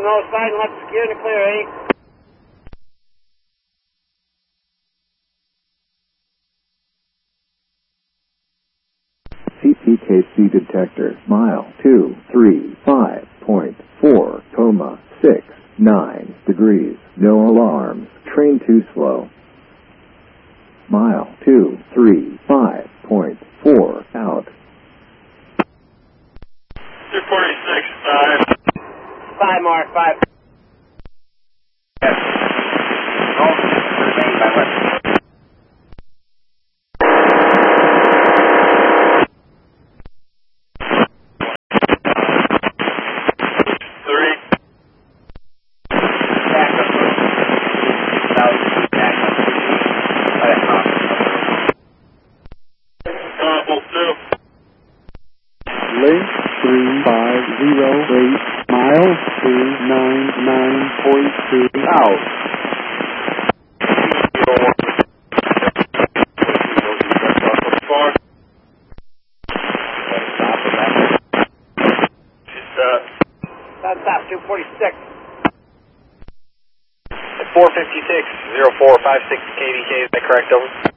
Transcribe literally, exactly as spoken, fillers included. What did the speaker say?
from nose side and left secure and clear, eh? C P K C detector, mile two three five point four, coma six nine degrees, no alarms, train too slow. Mile two three five point four, out. two forty-six, five. Five, Mark, five. Yes. Oh, remain by what? Three. Back up. South, back up. Let it come. Couple two. Link three five zero eight, mile two nine nine point two, out. Stop, stop, two forty-six. four fifty-six, zero four five six K D K, is that correct, over?